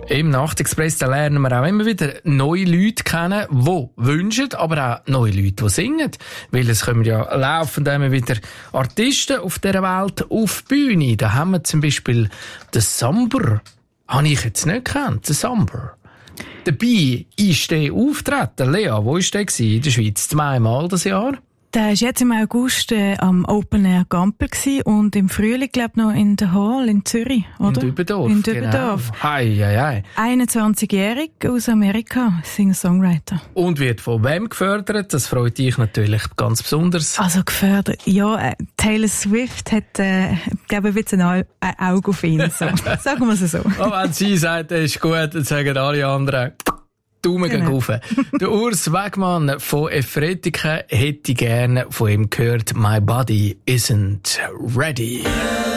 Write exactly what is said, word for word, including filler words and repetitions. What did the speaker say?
Im Nachtexpress da lernen wir auch immer wieder neue Leute kennen, die wünschen, aber auch neue Leute, die singen. Weil es kommen ja laufend immer wieder Artisten auf dieser Welt auf die Bühne. Da haben wir zum Beispiel den Samber. Habe ich jetzt nicht gekannt, den Samber. Dabei ist der auftreten. Lea, wo war der in der Schweiz? Zweimal das Jahr? Der war jetzt im August äh, am Open Air Gampel gewesen und im Frühling, glaube ich, noch in der Hall in Zürich, oder? In Dübendorf. In Dübendorf. Genau. Hei, hei, hei. einundzwanzigjährig aus Amerika, Singer-Songwriter. Und wird von wem gefördert? Das freut dich natürlich ganz besonders. Also gefördert, ja, äh, Taylor Swift hat, äh, glaube ich, jetzt ein, Au- ein Auge auf ihn, so. Sagen wir es so. Oh, wenn sie sagt, das ist gut, dann sagen alle anderen, Daumen gehen rauf. Der Urs Wegmann von Efretiken hätte gerne von ihm gehört, My Body Isn't Ready.